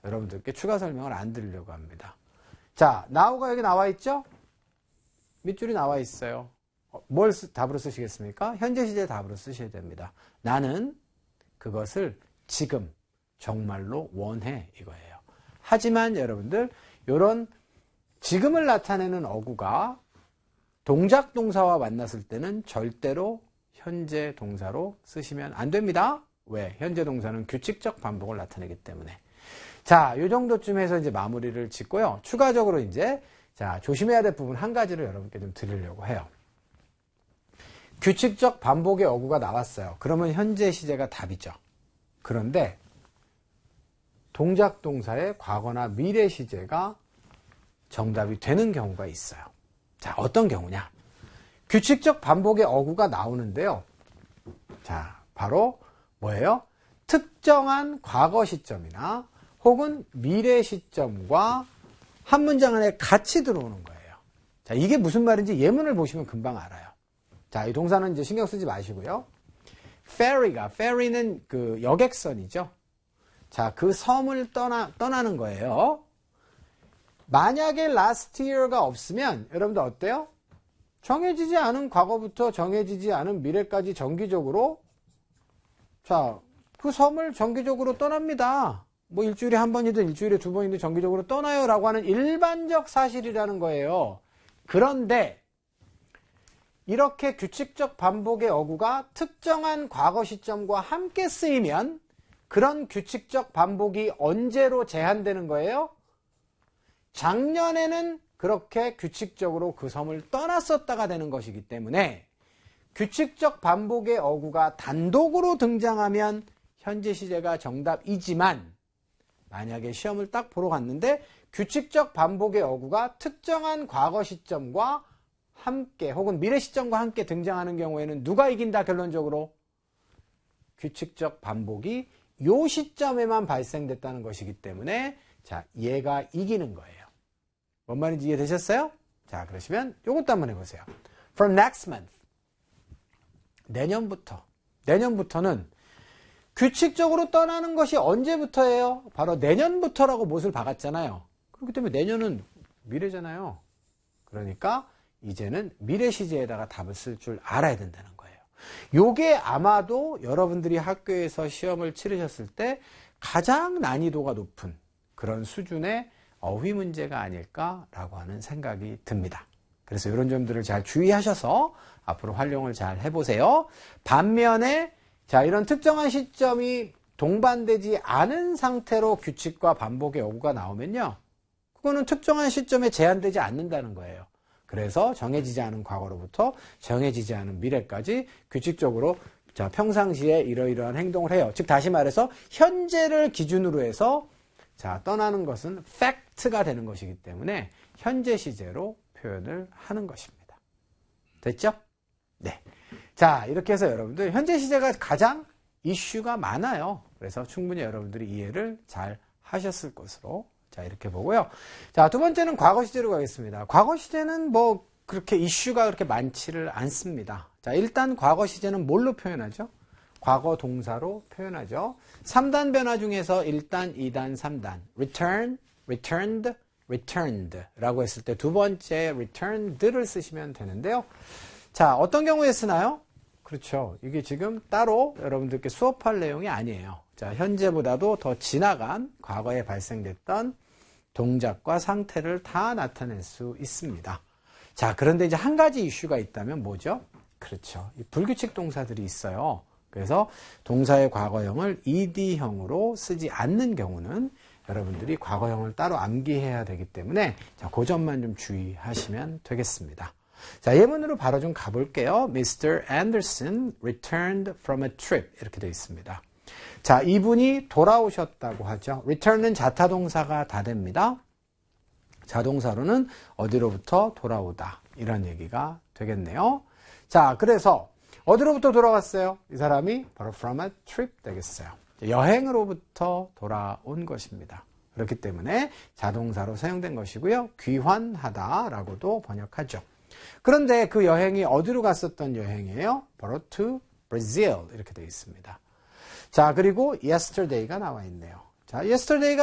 여러분들께 추가 설명을 안 드리려고 합니다. 자, now가 여기 나와 있죠? 밑줄이 나와 있어요. 뭘 답으로 쓰시겠습니까? 현재 시제 답으로 쓰셔야 됩니다. 나는 그것을 지금 정말로 원해 이거예요. 하지만 여러분들 이런 지금을 나타내는 어구가 동작 동사와 만났을 때는 절대로 현재 동사로 쓰시면 안 됩니다. 왜? 현재 동사는 규칙적 반복을 나타내기 때문에. 자, 이 정도쯤 해서 이제 마무리를 짓고요. 추가적으로 이제 자, 조심해야 될 부분 한 가지를 여러분께 좀 드리려고 해요. 규칙적 반복의 어구가 나왔어요. 그러면 현재 시제가 답이죠. 그런데 동작 동사의 과거나 미래 시제가 정답이 되는 경우가 있어요. 자, 어떤 경우냐? 규칙적 반복의 어구가 나오는데요. 자, 바로 뭐예요? 특정한 과거 시점이나 혹은 미래 시점과 한 문장 안에 같이 들어오는 거예요. 자, 이게 무슨 말인지 예문을 보시면 금방 알아요. 자, 이 동사는 이제 신경 쓰지 마시고요. ferry는 그 여객선이죠. 자, 그 섬을 떠나는 거예요. 만약에 last year가 없으면 여러분들 어때요? 정해지지 않은 과거부터 정해지지 않은 미래까지 정기적으로 자, 그 섬을 정기적으로 떠납니다. 뭐 일주일에 한 번이든 일주일에 두 번이든 정기적으로 떠나요 라고 하는 일반적 사실이라는 거예요. 그런데 이렇게 규칙적 반복의 어구가 특정한 과거 시점과 함께 쓰이면 그런 규칙적 반복이 언제로 제한되는 거예요? 작년에는 그렇게 규칙적으로 그 섬을 떠났었다가 되는 것이기 때문에 규칙적 반복의 어구가 단독으로 등장하면 현재 시제가 정답이지만 만약에 시험을 딱 보러 갔는데 규칙적 반복의 어구가 특정한 과거 시점과 함께 혹은 미래 시점과 함께 등장하는 경우에는 누가 이긴다 결론적으로? 규칙적 반복이 요 시점에만 발생됐다는 것이기 때문에 자, 얘가 이기는 거예요. 뭔 말인지 이해되셨어요? 자, 그러시면 요것도 한번 해보세요. From next month. 내년부터는 규칙적으로 떠나는 것이 언제부터예요? 바로 내년부터라고 못을 박았잖아요. 그렇기 때문에 내년은 미래잖아요. 그러니까 이제는 미래 시제에다가 답을 쓸 줄 알아야 된다는 거예요. 요게 아마도 여러분들이 학교에서 시험을 치르셨을 때 가장 난이도가 높은 그런 수준의 어휘 문제가 아닐까라고 하는 생각이 듭니다. 그래서 이런 점들을 잘 주의하셔서 앞으로 활용을 잘 해보세요. 반면에 자, 이런 특정한 시점이 동반되지 않은 상태로 규칙과 반복의 어구가 나오면요. 그거는 특정한 시점에 제한되지 않는다는 거예요. 그래서 정해지지 않은 과거로부터 정해지지 않은 미래까지 규칙적으로 자, 평상시에 이러이러한 행동을 해요. 즉 다시 말해서 현재를 기준으로 해서 자, 떠나는 것은 팩트가 되는 것이기 때문에 현재 시제로 표현을 하는 것입니다. 됐죠? 네. 자, 이렇게 해서 여러분들 현재 시제가 가장 이슈가 많아요. 그래서 충분히 여러분들이 이해를 잘 하셨을 것으로 자, 이렇게 보고요. 자, 두 번째는 과거 시제로 가겠습니다. 과거 시제는 뭐 그렇게 이슈가 그렇게 많지를 않습니다. 자, 일단 과거 시제는 뭘로 표현하죠? 과거 동사로 표현하죠. 3단 변화 중에서 1단, 2단, 3단. return, returned, returned 라고 했을 때 두 번째 returned를 쓰시면 되는데요. 자, 어떤 경우에 쓰나요? 그렇죠. 이게 지금 따로 여러분들께 수업할 내용이 아니에요. 자, 현재보다도 더 지나간 과거에 발생됐던 동작과 상태를 다 나타낼 수 있습니다. 자, 그런데 이제 한 가지 이슈가 있다면 뭐죠? 그렇죠. 이 불규칙 동사들이 있어요. 그래서 동사의 과거형을 ed형으로 쓰지 않는 경우는 여러분들이 과거형을 따로 암기해야 되기 때문에 자, 그 점만 좀 주의하시면 되겠습니다. 자, 예문으로 바로 좀 가볼게요. Mr. Anderson returned from a trip 이렇게 되어 있습니다. 자, 이분이 돌아오셨다고 하죠. return은 자타동사가 다 됩니다. 자동사로는 어디로부터 돌아오다 이런 얘기가 되겠네요. 자, 그래서 어디로부터 돌아왔어요? 이 사람이 바로 from a trip 되겠어요. 여행으로부터 돌아온 것입니다. 그렇기 때문에 자동사로 사용된 것이고요. 귀환하다라고도 번역하죠. 그런데 그 여행이 어디로 갔었던 여행이에요? 바로 to Brazil 이렇게 되어 있습니다. 자, 그리고 yesterday가 나와 있네요. 자, yesterday가